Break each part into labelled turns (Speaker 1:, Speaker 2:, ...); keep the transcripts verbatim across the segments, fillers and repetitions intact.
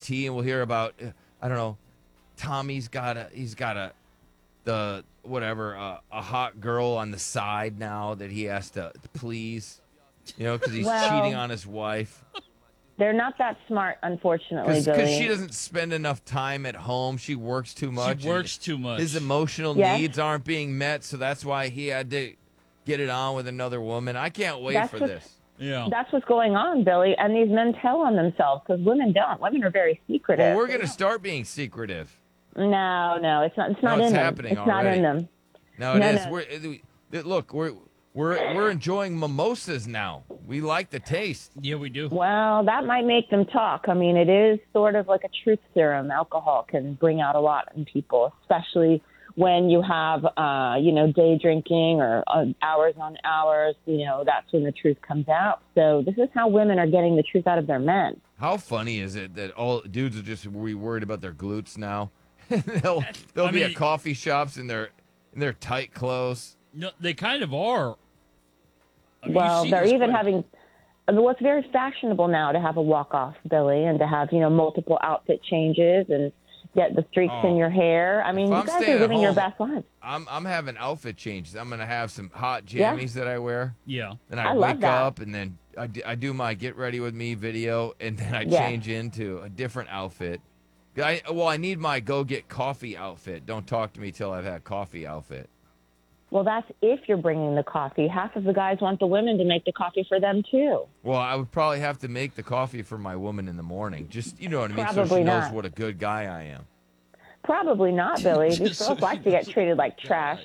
Speaker 1: T, and we'll hear about uh, I don't know. Tommy's got a he's got a the whatever uh, a hot girl on the side now that he has to please, you know, because he's
Speaker 2: Well,
Speaker 1: cheating on his wife.
Speaker 2: They're not that smart, unfortunately,
Speaker 1: Because
Speaker 2: Billy.
Speaker 1: she doesn't spend enough time at home. She works too much.
Speaker 3: She works too much.
Speaker 1: His emotional
Speaker 2: Yes.
Speaker 1: needs aren't being met, so that's why he had to get it on with another woman. I can't wait
Speaker 2: That's
Speaker 1: for
Speaker 2: what-
Speaker 1: this.
Speaker 3: Yeah.
Speaker 2: That's what's going on, Billy. And these men tell on themselves because women don't. Women are very secretive.
Speaker 1: Well, we're going to start being secretive.
Speaker 2: No, no, it's not. It's not
Speaker 1: No, it's
Speaker 2: in
Speaker 1: happening
Speaker 2: them. It's
Speaker 1: already.
Speaker 2: not in them.
Speaker 1: No, it
Speaker 2: No,
Speaker 1: is.
Speaker 2: no.
Speaker 1: We're, it- it- look, we're we're we're enjoying mimosas now. We like the taste.
Speaker 3: Yeah, we do.
Speaker 2: Well, that might make them talk. I mean, it is sort of like a truth serum. Alcohol can bring out a lot in people, especially when you have, uh, you know, day drinking or uh, hours on hours. You know, that's when the truth comes out. So this is how women are getting the truth out of their men.
Speaker 1: How funny is it that all dudes are just be worried about their glutes now? they'll they'll
Speaker 3: I
Speaker 1: be
Speaker 3: mean-
Speaker 1: at coffee shops in their in their tight clothes.
Speaker 3: No, they kind of are. I mean,
Speaker 2: Well,
Speaker 3: you see
Speaker 2: they're
Speaker 3: this
Speaker 2: even
Speaker 3: quite-
Speaker 2: having. Well, it's very fashionable now to have a walk off, Billy, and to have, you know, multiple outfit changes and get the streaks
Speaker 1: Oh.
Speaker 2: in your hair. I mean,
Speaker 1: If
Speaker 2: you
Speaker 1: I'm
Speaker 2: guys
Speaker 1: staying
Speaker 2: are
Speaker 1: at
Speaker 2: living your
Speaker 1: home-
Speaker 2: best life.
Speaker 1: I'm I'm having outfit changes. I'm gonna have some hot
Speaker 2: Yeah.
Speaker 1: jammies that I wear.
Speaker 3: Yeah.
Speaker 1: Then I,
Speaker 2: I love
Speaker 1: wake
Speaker 2: that.
Speaker 1: up and then I, d- I do my get ready with me video, and then I
Speaker 2: Yeah.
Speaker 1: change into a different outfit. I, well, I need my go get coffee outfit. Don't talk to me till I've had coffee outfit.
Speaker 2: Well, that's if you're bringing the coffee. Half of the guys want the women to make the coffee for them, too.
Speaker 1: Well, I would probably have to make the coffee for my woman in the morning. Just, you know what I mean? so
Speaker 2: Probably
Speaker 1: she knows
Speaker 2: not.
Speaker 1: what a good guy I am.
Speaker 2: Probably not, Billy. These
Speaker 3: Just so
Speaker 2: girls like
Speaker 3: you
Speaker 2: to get
Speaker 3: know.
Speaker 2: treated like trash.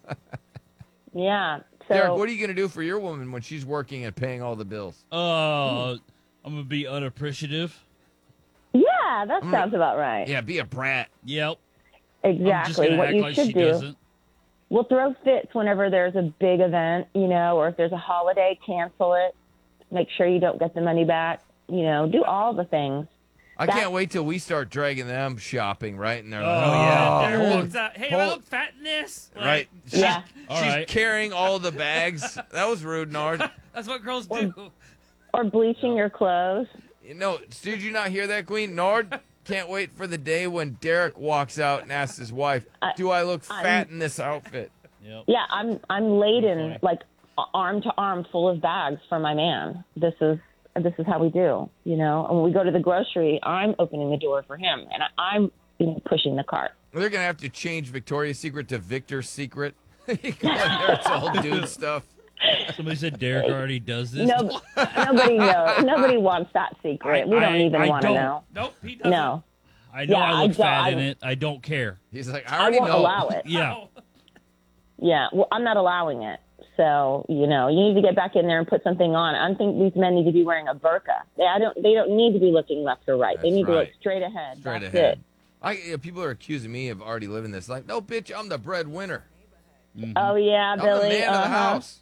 Speaker 2: Yeah. So,
Speaker 1: Derek, what are you going to do for your woman when she's working and paying all the bills?
Speaker 3: Uh, I'm gonna be unappreciative.
Speaker 2: yeah, that sounds about right.
Speaker 1: Yeah, be a brat.
Speaker 3: Yep. I'm just
Speaker 2: Exactly.
Speaker 3: gonna
Speaker 2: What
Speaker 3: act
Speaker 2: you
Speaker 3: like
Speaker 2: should
Speaker 3: she
Speaker 2: do.
Speaker 3: doesn't.
Speaker 2: We'll throw fits whenever there's a big event, you know, or if there's a holiday, cancel it. Make sure you don't get the money back. You know, do all the things.
Speaker 1: I
Speaker 2: That-
Speaker 1: can't wait till we start dragging them shopping, right? And they're
Speaker 3: Oh,
Speaker 1: like,
Speaker 3: yeah.
Speaker 4: Derek
Speaker 1: hold-
Speaker 4: walks out. Hey, do I
Speaker 1: hold-
Speaker 4: look fat in this? Like,
Speaker 1: Right. She's,
Speaker 2: Yeah.
Speaker 3: All
Speaker 1: she's
Speaker 3: right.
Speaker 1: carrying all the bags. That was rude, Nard.
Speaker 4: That's what girls do.
Speaker 2: Or bleaching your clothes.
Speaker 1: You know, did you not hear that, Queen? Nard can't wait for the day when Derek walks out and asks his wife, do I look
Speaker 2: I'm-
Speaker 1: fat in this outfit?
Speaker 3: Yep.
Speaker 2: Yeah, I'm I'm laden
Speaker 3: funny.
Speaker 2: like arm to arm full of bags for my man. This is this is how we do, you know. And when we go to the grocery, I'm opening the door for him, and I, I'm you know, pushing the cart.
Speaker 1: They're going to have to change Victoria's Secret to Victor's Secret. You go in there, it's all dude stuff.
Speaker 3: Somebody said Derek already does this.
Speaker 2: No, nobody knows. Nobody wants that secret.
Speaker 3: I-
Speaker 2: we don't
Speaker 3: I-
Speaker 2: even
Speaker 3: I
Speaker 2: want to
Speaker 3: don't.
Speaker 2: know.
Speaker 4: Nope, he doesn't.
Speaker 2: No,
Speaker 3: I know
Speaker 2: Yeah,
Speaker 3: I
Speaker 2: I
Speaker 3: look
Speaker 2: don't-
Speaker 3: fat in
Speaker 2: I-
Speaker 3: it. I don't care.
Speaker 1: He's like, I
Speaker 2: I
Speaker 1: already
Speaker 2: won't
Speaker 1: know.
Speaker 2: allow it.
Speaker 3: Yeah.
Speaker 4: Oh.
Speaker 2: Yeah, well, I'm not allowing it. So you know, you need to get back in there and put something on. I think these men need to be wearing a burqa. They, I don't. They don't need to be looking left or right. they
Speaker 1: That's
Speaker 2: need to look
Speaker 1: right.
Speaker 2: straight ahead.
Speaker 1: Straight
Speaker 2: That's
Speaker 1: ahead.
Speaker 2: it.
Speaker 1: I, you know, people are accusing me of already living this life. No, bitch, I'm the breadwinner.
Speaker 2: Oh yeah,
Speaker 1: I'm
Speaker 2: Billy.
Speaker 1: the man of the
Speaker 2: uh-huh.
Speaker 1: house.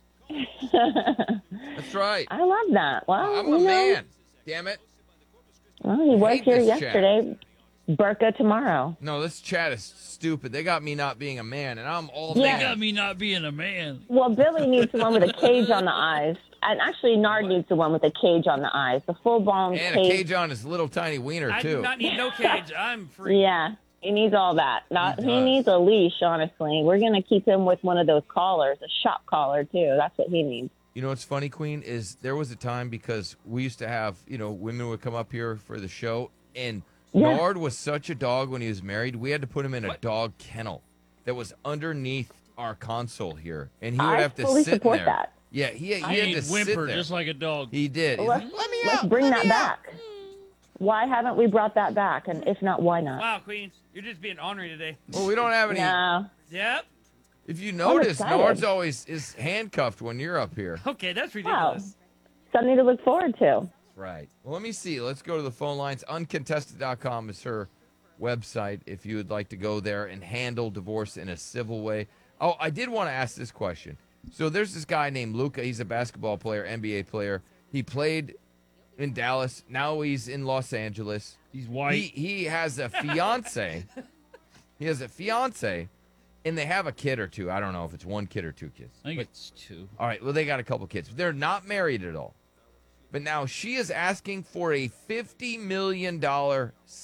Speaker 1: That's right.
Speaker 2: I love that. Well,
Speaker 1: I'm
Speaker 2: you
Speaker 1: a
Speaker 2: know,
Speaker 1: man. Damn it.
Speaker 2: Well, he was
Speaker 1: hate
Speaker 2: here
Speaker 1: this chat.
Speaker 2: yesterday. Burqa tomorrow.
Speaker 1: No, this chat is stupid. They got me not being a man, and I'm all
Speaker 2: Yeah.
Speaker 3: They got me not being a man.
Speaker 2: Well, Billy needs the one with a cage on the eyes, and actually Nard needs the one with a cage on the eyes. The full blown
Speaker 1: And a cage on his little tiny wiener,
Speaker 4: I
Speaker 1: too.
Speaker 4: do not need no cage. I'm free.
Speaker 2: Yeah, he needs all that. Not
Speaker 1: He
Speaker 2: he,
Speaker 1: does.
Speaker 2: needs a leash. Honestly, we're gonna keep him with one of those collars, a shop collar too. That's what he needs.
Speaker 1: You know what's funny, Queen, is there was a time because we used to have, you know, women would come up here for the show, and
Speaker 2: Yeah.
Speaker 1: Nard was such a dog when he was married, we had to put him in a dog kennel that was underneath our console here, and he would
Speaker 2: I
Speaker 1: have to
Speaker 2: fully
Speaker 1: sit in
Speaker 2: support
Speaker 1: there.
Speaker 2: that.
Speaker 1: Yeah, he, he
Speaker 3: I
Speaker 1: had to
Speaker 3: ain't
Speaker 1: sit
Speaker 3: whimper
Speaker 1: there.
Speaker 3: just like a dog.
Speaker 1: He did. He's
Speaker 2: Let's,
Speaker 1: like, let me
Speaker 2: let's
Speaker 1: out.
Speaker 2: bring
Speaker 1: let
Speaker 2: that
Speaker 1: me out."
Speaker 2: back. Why haven't we brought that back? And if not, why not?
Speaker 4: Wow, Queen, you're just being ornery today.
Speaker 1: Well, we don't have any.
Speaker 2: No.
Speaker 4: Yep.
Speaker 1: If you notice,
Speaker 2: excited.
Speaker 1: Nard's always is handcuffed when you're up here.
Speaker 4: Okay, that's
Speaker 2: Wow.
Speaker 4: ridiculous.
Speaker 2: Something to look forward to.
Speaker 1: Right. Well, let me see. Let's go to the phone lines. uncontested dot com is her website if you would like to go there and handle divorce in a civil way. Oh, I did want to ask this question. So there's this guy named Luca. He's a basketball player, N B A player. He played in Dallas. Now he's in Los Angeles.
Speaker 3: He's white.
Speaker 1: He, he has a fiance. he has a fiance, and they have a kid or two. I don't know if it's one kid or two kids.
Speaker 3: I think
Speaker 1: But-
Speaker 3: it's two.
Speaker 1: all right, well, they got a couple kids. They're not married at all. But now she is asking for a fifty million dollars